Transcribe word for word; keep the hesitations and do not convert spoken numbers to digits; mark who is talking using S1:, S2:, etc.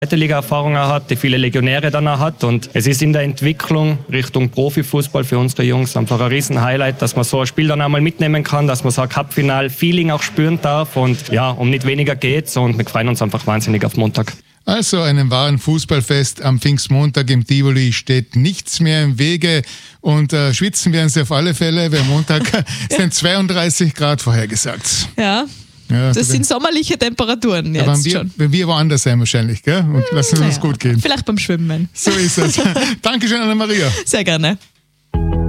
S1: zweite Liga-Erfahrung auch hat, die viele Legionäre dann auch hat. Und es ist in der Entwicklung Richtung Profifußball für unsere Jungs einfach ein Riesen-Highlight, dass man so ein Spiel dann einmal mitnehmen kann, dass man so ein Cup-Final-Feeling auch spüren darf. Und ja, um nicht weniger geht's und wir freuen uns einfach wahnsinnig auf Montag.
S2: Also einem wahren Fußballfest am Pfingstmontag im Tivoli steht nichts mehr im Wege und äh, schwitzen werden sie auf alle Fälle, weil Montag sind zweiunddreißig Grad vorhergesagt.
S3: Ja. Ja, das sind sommerliche Temperaturen jetzt
S2: wenn wir,
S3: schon.
S2: Wenn wir woanders sein wahrscheinlich, gell? Und lassen es
S3: naja,
S2: uns gut gehen.
S3: Vielleicht beim Schwimmen.
S2: So ist es. Dankeschön, Anna-Maria.
S3: Sehr gerne.